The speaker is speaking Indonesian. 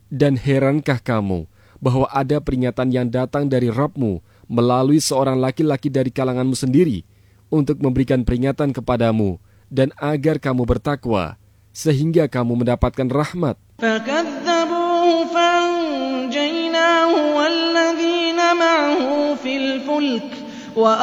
Dan herankah kamu bahwa ada peringatan yang datang dari Rabb-Mu melalui seorang laki-laki dari kalanganmu sendiri untuk memberikan peringatan kepadamu dan agar kamu bertakwa sehingga kamu mendapatkan rahmat. فَكَذَّبُوهُ فَأَنجَيْنَاهُ وَالَّذِينَ مَعَهُ فِي الْفُلْكِ